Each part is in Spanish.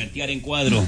saltear en cuadro.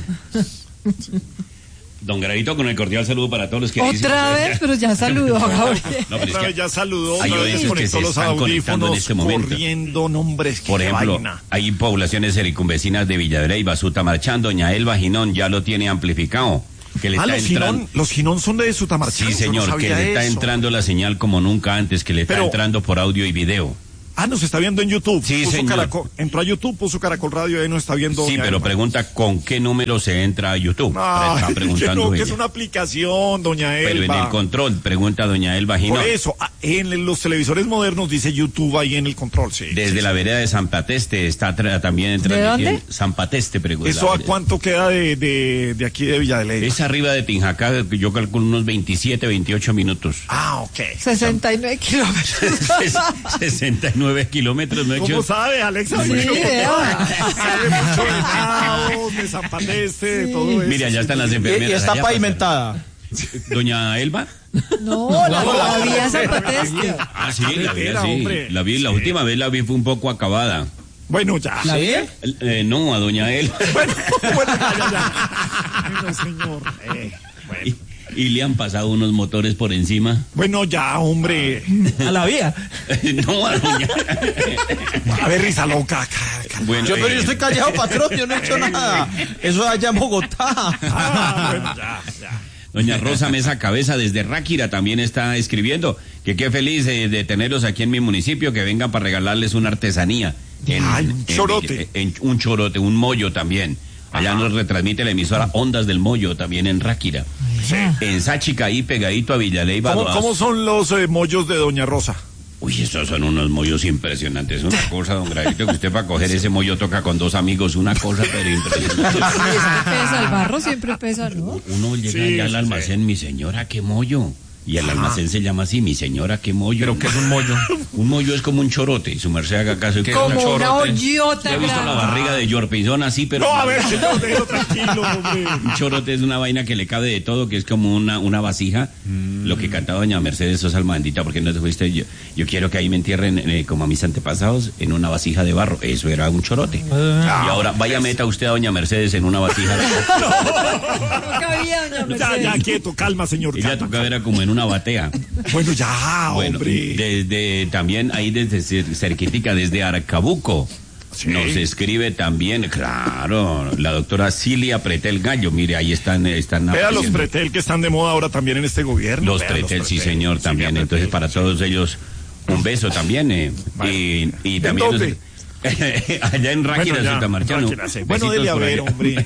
Don Gravito, con el cordial saludo para todos los que otra vez, pero ya saludó a Gabriel. No, otra vez ya saludó, hay otra vez oyentes conectó que se los están conectando en audífonos, este momento. corriendo, nombres, que por ejemplo, vaina. hay poblaciones circunvecinas de Villadera y Basuta marchando. Doña Elba Ginón ya lo tiene amplificado. Que le está los Ginón son de Sutamarchán. Sí, señor, no que le está eso. entrando la señal como nunca antes, que le está entrando por audio y video. Nos está viendo en YouTube. Sí, señor. Entró a YouTube, puso Caracol Radio y ahí nos está viendo. Sí, pero pregunta con qué número se entra a YouTube. Está preguntando que es una aplicación, doña Elba. Pero en el control, pregunta doña Elba Ginón. Por eso, en los televisores modernos dice YouTube ahí en el control, sí. Desde la vereda de San Pateste está también transmitiendo. ¿De dónde? San Pateste, pregunta. ¿Eso a cuánto queda de aquí de Villa de Leyva? Es arriba de Tinjacá, yo calculo unos 27, 28 minutos. Ok. 69 kilómetros. 69 kilómetros, ¿no? ¿Cómo sabe, Alexa? Sí, sabe mucho de Naos, de San Pateste, de todo eso. Mira, ya están las enfermeras. Y está pavimentada. ¿Doña Elba? No, la vía San Pateste. Sí, la vi, sí. La vi, la última vez la vi fue un poco acabada. Bueno, ya. ¿La vi? No, a doña Elba. Bueno, ya. Bueno, señor. Bueno. Y le han pasado unos motores por encima. Bueno, ya, hombre. ¿A la vía? No, a doña. A ver, risa loca. Bueno, pero yo estoy callado, patrón, yo no he hecho nada. Eso es allá en Bogotá. Bueno, ya. Doña Rosa Mesa Cabeza desde Ráquira también está escribiendo que qué feliz de tenerlos aquí en mi municipio, que vengan para regalarles una artesanía. Un chorote. Un chorote, un mollo también. Allá nos retransmite la emisora Ondas del Mollo, también en Ráquira. Sí. En Sáchica, ahí pegadito a Villaleyva. ¿Cómo son los mollos de doña Rosa? Uy, estos son unos mollos impresionantes. Una cosa, don Gravito, que usted para coger ese mollo toca con dos amigos. Una cosa, pero impresionante. Pesa, el barro siempre pesa, ¿no? Uno llega allá al almacén, mi señora, qué mollo. Y el almacén se llama así, mi señora, qué mollo. ¿Pero qué es un mollo? Un mollo es como un chorote, y su merced haga caso. Como una hoyota. He visto la barriga de Yorpizón así, pero... No, a ver, señor, déjelo tranquilo, hombre. Un chorote es una vaina que le cabe de todo, que es como una vasija. Lo que cantaba doña Mercedes Sosa Almandita, porque no te fuiste, yo quiero que ahí me entierren como a mis antepasados en una vasija de barro. Eso era un chorote. Y ahora vaya meta usted a doña Mercedes en una vasija de barro. No cabía, doña Mercedes. Ya, quieto, calma, señor. Ella tocaba era como en una batea. Bueno, ya, Bueno, hombre. desde también ahí desde cerquitica, desde Arcabuco. Sí. Nos escribe también, claro, la doctora Cilia Pretel Gallo. Mire, ahí están Vea los Pretel que están de moda ahora también en este gobierno. Los Pretel, sí, señor, también. Entonces, para todos ellos, un beso también. Vale. Y también... ¿Dónde? Allá en Ráquira, Bueno, Sutamarchano. Bueno, dele a ver, hombre.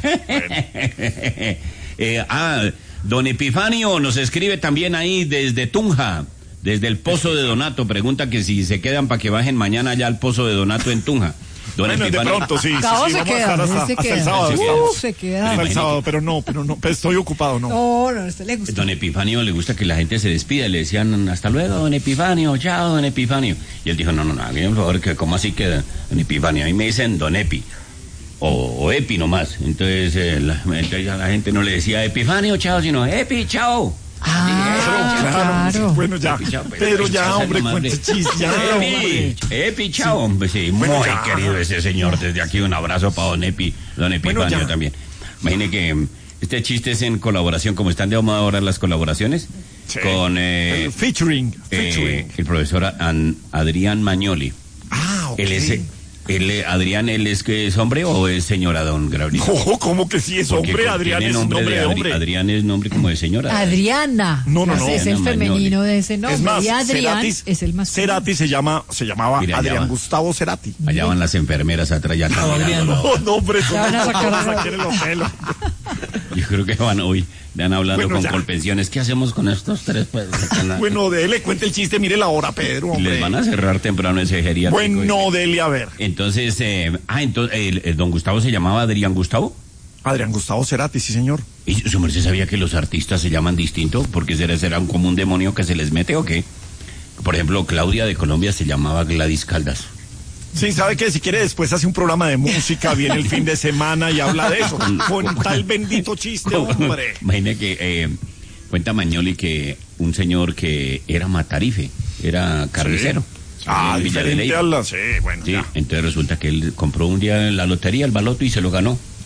Don Epifanio nos escribe también ahí desde Tunja, desde el Pozo de Donato. Pregunta que si se quedan para que bajen mañana allá al Pozo de Donato en Tunja. Don Bueno, Epifanio, de pronto, sí. Cabo se vamos queda, a estar hasta el sábado. Se queda. Hasta el sábado, pero no, pues estoy ocupado, ¿no? No, a usted le gusta. Don Epifanio le gusta que la gente se despida. Le decían, hasta luego, don Epifanio, chao, don Epifanio. Y él dijo, no, hágame por favor, que ¿cómo así que don Epifanio? A mí me dicen don Epi. O Epi nomás. Entonces, entonces a la gente no le decía Epifanio, chao, sino Epi, chao. Claro. Bueno, ya. Pedro, ya, hombre, cuente chiste. Ya, hombre. Epi, chao, hombre, sí. Bueno, muy ya. querido ese señor. Desde aquí un abrazo para don Epifanio Bueno, también. Imagine que este chiste es en colaboración, como están de moda ahora las colaboraciones, Sí. con featuring. el profesor Adrián Magnoli. Ok. Adrián, ¿él es que es hombre o es señora, don Gabriel? Ojo, ¿cómo que sí es Porque hombre? Adrián tiene es un nombre de hombre. Adrián es nombre como de señora. Adriana. No. Es el Adriana femenino de ese nombre. Es más, Y Adrián es el masculino. Cerati se llamaba Mira, allá Adrián va. Gustavo Cerati. Allá van las enfermeras atrás ya caminando. No, hombre, Ya van a sacar los pelos. Yo creo que van hoy, van hablando Bueno, con ya. Colpensiones. ¿Qué hacemos con estos tres? Pues, Bueno, dele, cuente el chiste, mire la hora, Pedro, hombre. les van a cerrar temprano ese geriátrico. Bueno, dele a ver. Entonces, el don Gustavo se llamaba Adrián Gustavo. Adrián Gustavo Cerati, sí, señor. ¿Y su merced sabía que los artistas se llaman distinto? ¿Porque será como un demonio que se les mete o qué? Por ejemplo, Claudia de Colombia se llamaba Gladys Caldas. Sí, ¿sabe qué? Si quiere después hace un programa de música, viene el fin de semana y habla de eso. Con tal bendito chiste, hombre. Imagina que cuenta Magnoli que un señor que era matarife, era carnicero. en Villa de diferente Leyva. a la... Sí, bueno, Sí, ya. entonces resulta que él compró un día la lotería, el baloto y se lo ganó.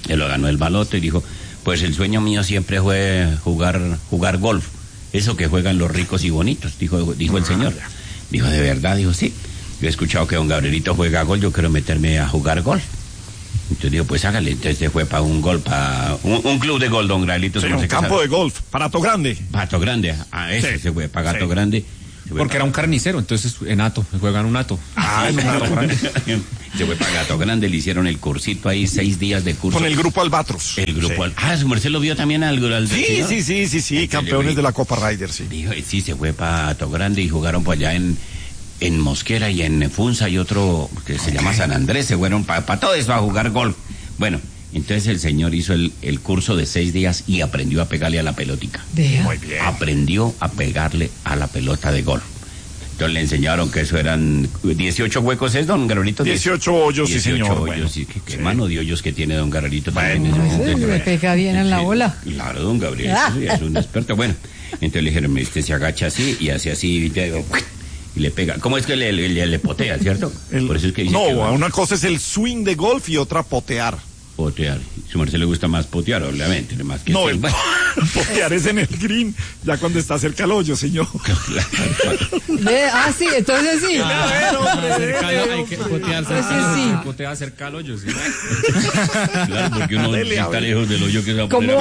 Se lo ganó el baloto y dijo, pues el sueño mío siempre fue jugar golf. Eso que juegan los ricos y bonitos, dijo el señor. Dijo, ¿de verdad? Dijo, sí. Yo he escuchado que don Gabrielito juega golf, yo quiero meterme a jugar golf. Entonces dijo, pues hágale. Entonces se fue para un golf, para un club de golf, don Gabrielito. Sí, un campo de golf, para Gato Grande. Gato Grande, ese se fue para Gato Grande. Porque era un carnicero, entonces en Ato, juegan un Ato. En un Ato. Se fue para Gato Grande, le hicieron el cursito ahí, 6 días de curso. Con el grupo Albatros. El grupo su merced lo vio también al Sí, campeones de la Copa Ryder, sí. Dijo, sí, se fue para Gato Grande y jugaron por allá en Mosquera y en Funza y otro que se llama San Andrés, se fueron para todo eso a jugar golf. Bueno, entonces el señor hizo el curso de 6 días y aprendió a pegarle a la pelotica. Muy bien. Aprendió a pegarle a la pelota de golf. Entonces le enseñaron que eso eran 18 huecos, ¿es, don Gabrielito? 18 hoyos, 18 sí, señor. hoyos, Bueno, sí. Qué mano de hoyos que tiene don Gabrielito también. Le pega bien en la bola. Claro, don Gabriel, sí, es un experto. Bueno, entonces le dijeron, usted se agacha así y hace así y le pega. ¿Cómo es que le potea, cierto? Por eso es que dice una cosa es el swing de golf y otra potear. Potear. Su merced le gusta más potear, obviamente, más que potear es en el green, ya cuando está cerca al hoyo, señor. Sí, entonces sí. Hay que potear cerca al hoyo, sí. Claro, porque uno está lejos del hoyo que se va a poner.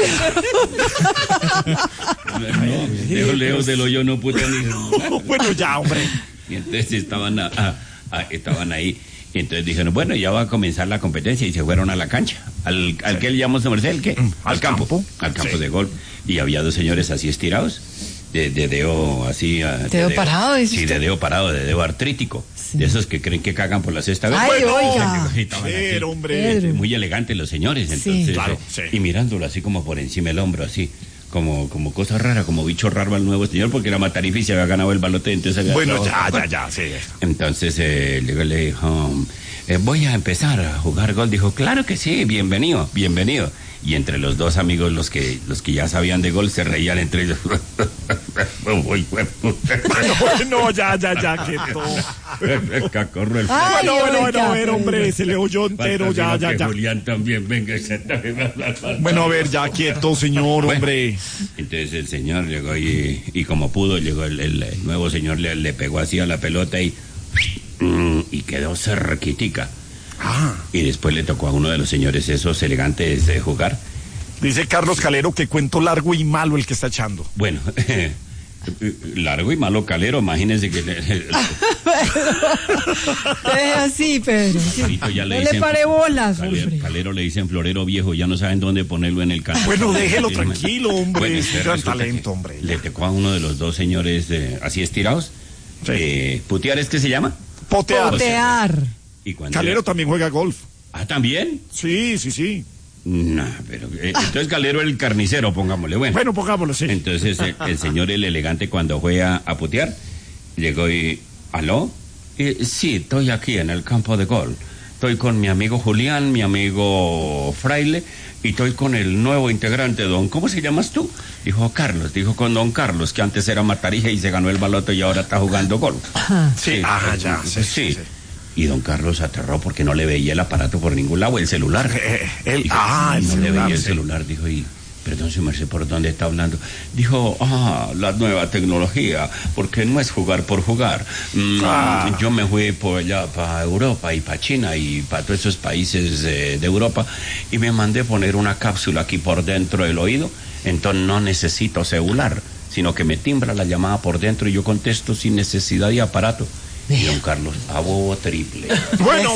Lejos del hoyo no putea ni. Bueno, ya, hombre. Y entonces estaban ahí. Y entonces dijeron, bueno, ya va a comenzar la competencia y se fueron a la cancha. ¿Al que le llamamos a merced? ¿El qué? Al campo de golf. Y había 2 señores así estirados, de dedo así. ¿Dedo parado? Sí, de dedo parado, de dedo artrítico. Sí. De esos que creen que cagan por la sexta vez. ¡Ay, oiga! Hombre. Muy elegantes los señores. Entonces, sí. Claro, y mirándolo así como por encima del hombro, así. Como cosa rara, como bicho raro al nuevo señor, porque era Matarife y se había ganado el balote, entonces había sí. Entonces le dijo, voy a empezar a jugar golf. Dijo, claro que sí, bienvenido. Y entre los 2 amigos, los que ya sabían de golf, se reían entre ellos. No, ya, quieto. Cacorro el bueno, hombre, se le oyó entero, ya. Julián también, venga. Bueno, a ver, ya quieto, señor, hombre. Entonces el señor llegó y como pudo, llegó el nuevo señor, le pegó así a la pelota y quedó cerquitica. Y después le tocó a uno de los señores esos elegantes de jugar. Dice Carlos Calero que cuento largo y malo el que está echando. Bueno, largo y malo Calero, imagínense que... Es así, Pedro. Ya no le pare bolas, Calero le dicen florero viejo, ya no saben dónde ponerlo en el canto. Bueno, déjelo tranquilo, hombre. Bueno, es un gran talento, hombre. Le tocó a uno de los 2 señores así estirados. Sí. ¿Putear es que se llama? Potear. Calero también juega golf. ¿También? Sí. No, pero entonces Calero el carnicero, pongámosle. Bueno, pongámoslo, sí. Entonces el señor, el elegante, cuando fue a putear, llegó y... ¿Aló? Sí, estoy aquí en el campo de golf. Estoy con mi amigo Julián, mi amigo Fraile, y estoy con el nuevo integrante, ¿cómo se llamas tú? Dijo Carlos, con don Carlos, que antes era Matarije y se ganó el baloto y ahora está jugando golf. Sí. Sí. Y don Carlos aterró porque no le veía el aparato por ningún lado, el celular. El no celular, le veía el celular, dijo, y perdón, su merced, ¿por dónde está hablando? Dijo, la nueva tecnología, porque no es jugar por jugar. Yo me fui por allá para Europa y para China y para todos esos países de Europa y me mandé poner una cápsula aquí por dentro del oído, entonces no necesito celular, sino que me timbra la llamada por dentro y yo contesto sin necesidad de aparato. Y don Carlos, a bobo triple. Bueno.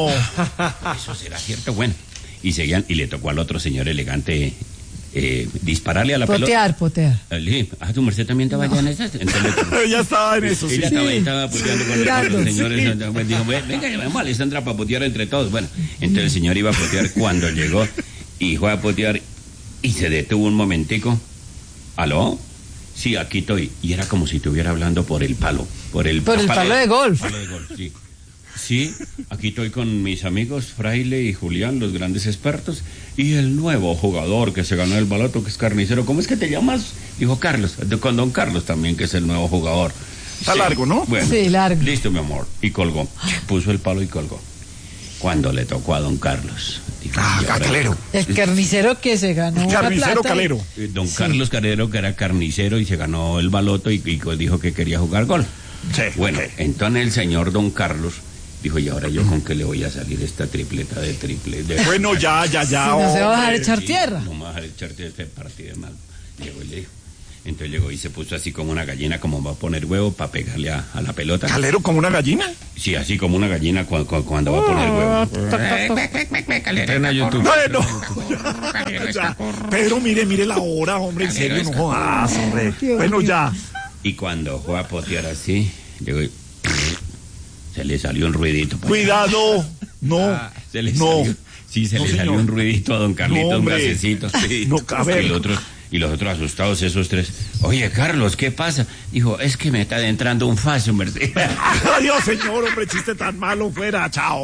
Eso será cierto, bueno. Y seguían, y le tocó al otro señor elegante dispararle a la pelota. Potear. Tu merced también estaba allá en esas. Ya estaba en eso, sí. Ella estaba puteando con los señores. Sí. Dijo, venga, vamos, Alessandra, para putear entre todos. Bueno, entonces el señor iba a putear cuando llegó y fue a putear y se detuvo un momentico. ¿Aló? Sí, aquí estoy. Y era como si estuviera hablando por el palo. Por el palo de golf. Palo de golf, sí. Sí, aquí estoy con mis amigos Fraile y Julián, los grandes expertos, y el nuevo jugador que se ganó el baloto, que es carnicero. ¿Cómo es que te llamas? Dijo Carlos, con don Carlos también, que es el nuevo jugador. Está largo, ¿no? Bueno, sí, largo. Listo, mi amor. Y colgó. Puso el palo y colgó. Cuando le tocó a don Carlos, Dijo, Calero. El carnicero que se ganó una Carnicero plata. Calero. Don Carlos Calero, que era carnicero y se ganó el baloto y dijo que quería jugar gol. Sí. Bueno, entonces el señor Don Carlos dijo, ¿y ahora yo con qué le voy a salir esta tripleta de triple? Bueno, ya. Si no se va a dejar hombre. echar tierra. No me va a dejar echar este partido de mal. Llegó y le dijo. Entonces llegó y se puso así como una gallina, como va a poner huevo para pegarle a la pelota. ¿Calero como una gallina? Sí, así como una gallina cuando va a poner huevo. Entrena YouTube. Bueno. Ya. Pedro, mire la hora, hombre, en serio, no jodas, hombre. Bueno, ya. Y cuando fue a potear así, llegó y se le salió un ruidito. Cuidado. No. Se le No. salió, sí, se No, le salió señor. un ruidito a don Carlito, No, un hombre. gasecito. Sí. No, a ver. Y los otros asustados, esos tres. Oye, Carlos, ¿qué pasa? Dijo, es que me está adentrando un faso, Mercedes. Adiós, señor, hombre, chiste tan malo, fuera, chao.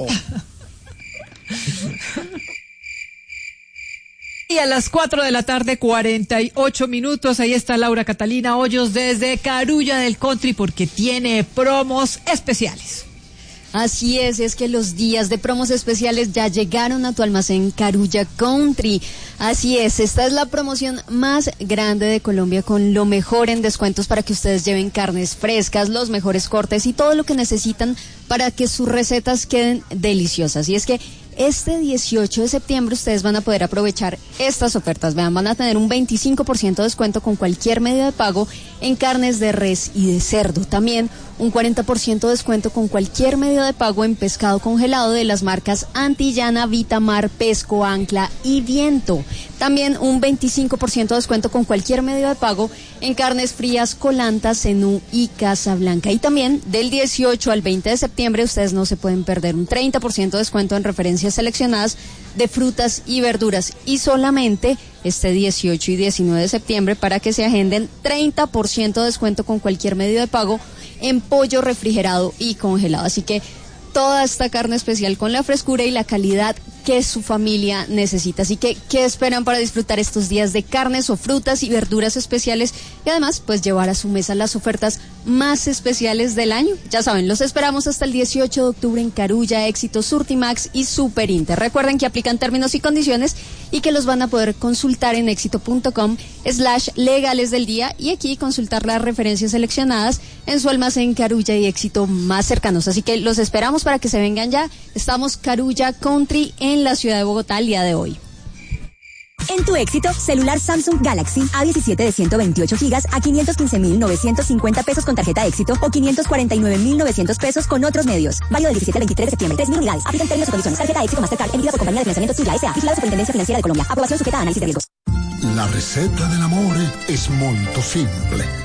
Y a las 4 de la tarde, 48 minutos, ahí está Laura Catalina Hoyos desde Carulla del Country porque tiene promos especiales. Así es que los días de promos especiales ya llegaron a tu almacén Carulla Country. Así es, esta es la promoción más grande de Colombia con lo mejor en descuentos para que ustedes lleven carnes frescas, los mejores cortes y todo lo que necesitan para que sus recetas queden deliciosas. Y es que este 18 de septiembre ustedes van a poder aprovechar estas ofertas. Vean, van a tener un 25% de descuento con cualquier medio de pago en carnes de res y de cerdo. También un 40% de descuento con cualquier medio de pago en pescado congelado de las marcas Antillana, Vitamar, Pesco, Ancla y Viento. También un 25% de descuento con cualquier medio de pago en carnes frías, Colanta, Zenú y Casablanca. Y también del 18 al 20 de septiembre ustedes no se pueden perder un 30% de descuento en referencias seleccionadas de frutas y verduras. Y solamente este 18 y 19 de septiembre para que se agenden 30% de descuento con cualquier medio de pago en pollo refrigerado y congelado. Así que toda esta carne especial con la frescura y la calidad que su familia necesita. Así que, ¿qué esperan para disfrutar estos días de carnes o frutas y verduras especiales? Y además, pues llevar a su mesa las ofertas más especiales del año. Ya saben, los esperamos hasta el 18 de octubre en Carulla, Éxito, Surtimax y Super Inter. Recuerden que aplican términos y condiciones y que los van a poder consultar en éxito.com/legales del día y aquí consultar las referencias seleccionadas en su almacén Carulla y Éxito más cercanos. Así que los esperamos para que se vengan ya. Estamos Carulla Country en la ciudad de Bogotá el día de hoy. En tu Éxito, celular Samsung Galaxy A17 de 128 gigas a 515.950 pesos con tarjeta Éxito o 549.900 pesos con otros medios. Válido del 17 al 23 de septiembre. 3.000 unidades. Aplican términos y condiciones. Tarjeta Éxito Mastercard emitida por Compañía de Financiamiento Suya S.A. Vigilada Superintendencia Financiera de Colombia. Aprobación sujeta a análisis de riesgos. La receta del amor es molto simple.